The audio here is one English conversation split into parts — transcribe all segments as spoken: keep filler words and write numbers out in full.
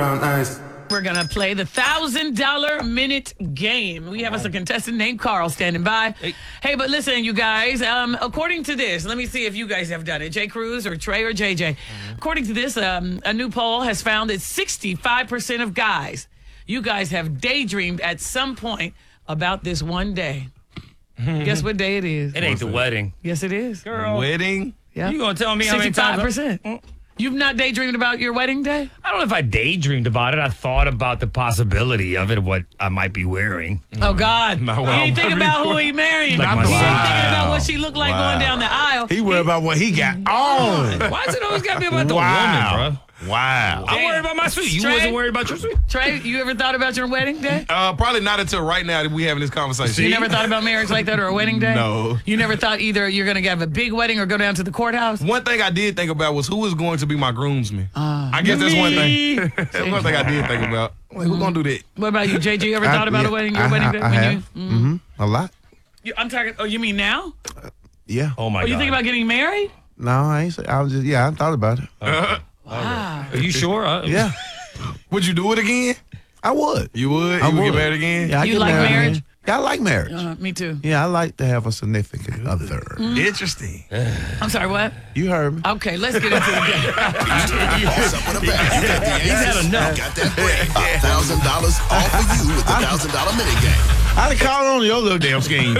brown eyes. We're going to play the one thousand dollar minute game. We have us a contestant named Carl standing by. Hey, hey but listen, you guys, um, according to this, let me see if you guys have done it. Jay Cruz or Trey or J J. Mm-hmm. According to this, um, a new poll has found that sixty-five percent of guys, you guys have daydreamed at some point about this one day. Guess what day it is? It ain't the wedding. Yes, it is. Girl. Wedding? Yeah. You gonna tell me how many times? sixty-five percent. You've not daydreamed about your wedding day? I don't know if I daydreamed about it. I thought about the possibility of it, what I might be wearing. Oh, God. My He wow. ain't thinking about who he married. Like he my ain't wow. thinking about what she looked like Wow. going down the aisle. He worried about what he got on. Why is it always got to be about the Wow. woman, bro? Wow. I'm worried about my suit. You Trey? wasn't worried about your suit? Trey, you ever thought about your wedding day? Uh, probably not until right now that we having this conversation. You never thought about marriage like that or a wedding day? No. You never thought either you're going to have a big wedding or go down to the courthouse? One thing I did think about was who was going to be my groomsman. Uh, I guess that's one thing. That's one thing I did think about. Like, who's gonna do that? What about you, J J? You ever I- thought about yeah, a wedding, your I- wedding I- day? I when have. you, Mm-hmm. A lot. you, I'm talking, oh, you mean now? Yeah. Oh, my Oh, God. you think about getting married? No, I ain't. say- I was just. Yeah, I thought about it. Wow. Are you sure? Uh, Yeah, Would you do it again? I would. You would? I you would, would get married again? Yeah, I You get like married marriage? again. Yeah, I like marriage. Uh, me too. Yeah, I like to have a significant other. Interesting. I'm sorry, what? You heard me. Okay, let's get into the game. Boss up with a bag. You got the answers. He's had enough. Got that bread. one thousand dollars all for you with the one thousand dollar minute game. I done called on your little damn scheme.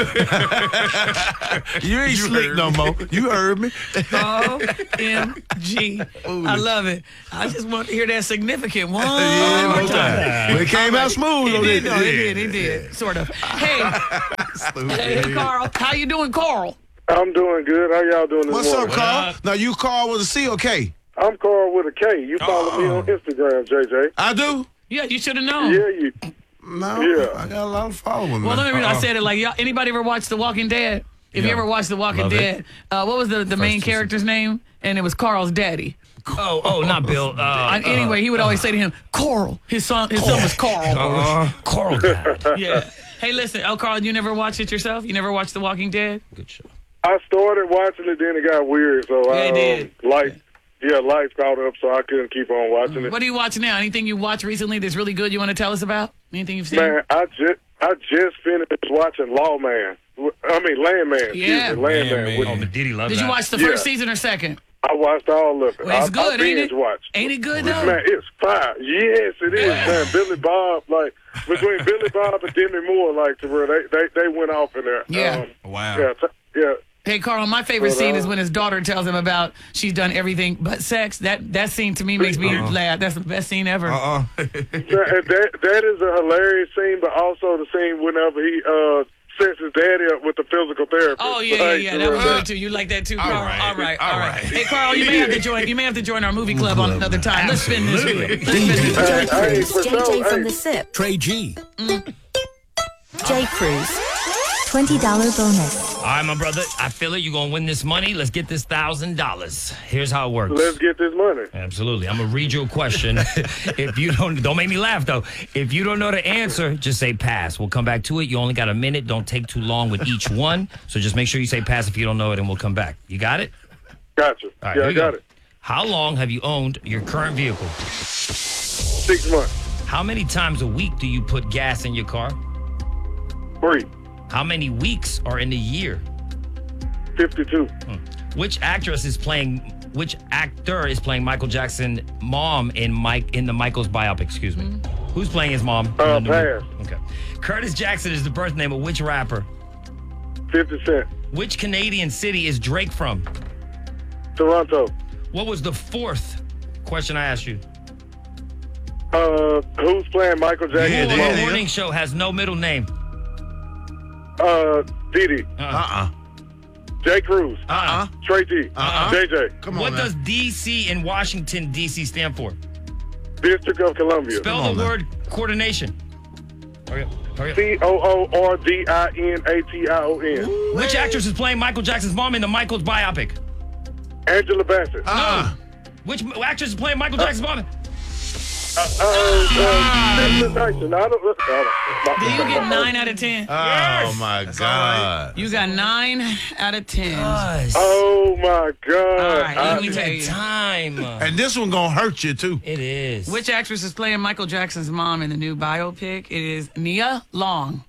you ain't You slick heard no me. more. You heard me. O M G. I love it. I just want to hear that significant one Yeah, more no time. time. But it came out smooth. He though, did, didn't no, he did, he did, sort of. Hey, hey, Carl, how you doing, Carl? I'm doing good. How y'all doing this What's up, morning? Carl? up? Now, you Carl with a C or K? I'm Carl with a K. You follow me on Instagram, J J. I do? Yeah, you should have known. Yeah, you. No. Yeah. I got a lot of following. Well, man. let me. I said it like y'all. Anybody ever watched The Walking Dead? If you Yeah. ever watched The Walking Love it. Dead, uh, what was the, the main season. character's name? And it was Carl's daddy. Oh, oh, not Bill. Uh, Uh, anyway, he would always say to him, "Carl." His son, his son was Carl. uh, Carl Dad. Yeah. Hey, listen. Oh, Carl, you never watched it yourself? You never watched The Walking Dead? Good show. I started watching it, then it got weird, so Yeah, I it um, did. life, yeah, life caught up, so I couldn't keep on watching it. What are you watching now? Anything you watched recently that's really good you want to tell us about? Anything you've seen? Man, I just I just finished watching Lawman. I mean Landman. Excuse Yeah. me, Landman. Landman. With- Oh, but Diddy loved Did that. you watch the Yeah. first season or second? I watched all of it. Well, it's I, good, I ain't binge it? watched. Ain't it good, though? Man, it's fire. Yes, it is, man. Billy Bob, like between Billy Bob and Demi Moore, like to where they, they they went off in there. Yeah. Um, Wow. yeah, t- yeah. Hey, Carl, my favorite But, scene uh, is when his daughter tells him about she's done everything but sex. That that scene to me makes me laugh. That's the best scene ever. Uh-uh. That, that that is a hilarious scene, but also the scene whenever he uh sets his daddy up with the physical therapist. Oh yeah, yeah, Like, yeah. That was uh, good too. You like that too, All Carl? right. All right, all All right. right. Hey, Carl, you may have to join. You may have to join our movie club on another time. Let's spin this wheel. Let's spin this wheel. Hey, hey, Cruz, for J sure, J from hey. the SIP. Trey G. J Cruz, twenty dollar bonus. All right, my brother. I feel it. You're going to win this money. Let's get this one thousand dollars. Here's how it works. Let's get this money. Absolutely. I'm going to read you a question. If you don't, don't make me laugh, though. If you don't know the answer, just say pass. We'll come back to it. You only got a minute. Don't take too long with each one. So just make sure you say pass if you don't know it, and we'll come back. You got it? Gotcha. All right, yeah, here I we got go. it. How long have you owned your current vehicle? Six months. How many times a week do you put gas in your car? Three. How many weeks are in the year? Fifty-two. Which actress is playing? Which actor is playing Michael Jackson's mom in Mike in the Michael's biopic? Excuse me. Who's playing his mom? Uh, in the movie? pass. Okay. Curtis Jackson is the birth name of which rapper? Fifty Cent. Which Canadian city is Drake from? Toronto. What was the fourth question I asked you? Uh, who's playing Michael Jackson? What there it is. morning show has no middle name? Uh, Diddy. Uh-uh. J Cruz. Uh-uh. Trey T. Uh-uh. J J. Come on, What man. does D C in Washington D C stand for? District of Columbia. Spell on, the man. word coordination. Hurry up. Hurry up. C O O R D I N A T I O N. Which actress is playing Michael Jackson's mom in the Michael's biopic? Angela Bassett. Uh-uh. Which actress is playing Michael Jackson's mom? uh, uh, Destination. I don't, I Do don't, you get nine out of ten? Oh my God. You got nine out of ten. Gosh. Oh my God! All right, I- let me tell you. Time. And this one gonna hurt you too. It is. Which actress is playing Michael Jackson's mom in the new biopic? It is Nia Long.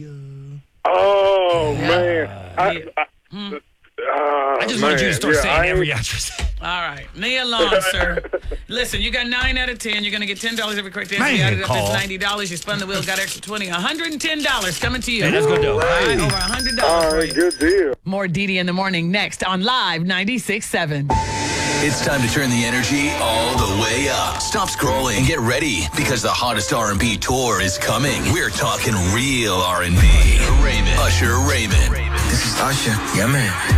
oh Yeah. man! I, I, Hmm. uh, I just wanted you to man, start yeah, saying I every ain't- actress. All right, Nia Long, sir. Listen, you got nine out of ten. You're gonna get ten dollars every correct answer. Man, You added up Carl. to ninety dollars. You spun the wheel, got extra twenty. one hundred and ten dollars coming to you. Hey, that's good though. All right, over one hundred dollars All for right, you. good deal. More Didi in the morning next on Live ninety-six point seven. It's time to turn the energy all the way up. Stop scrolling and get ready because the hottest R and B tour is coming. We're talking real R and B. Raymond, Usher Raymond. This is Usher. Yeah, man.